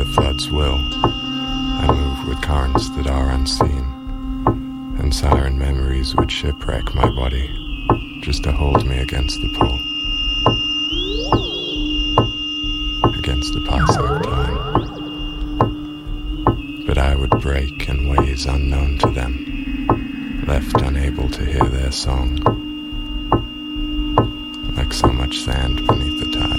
the flood's will. I move with currents that are unseen, and siren memories would shipwreck my body just to hold me against the pull, against the passing of time. But I would break in ways unknown to them, left unable to hear their song, like so much sand beneath the tide.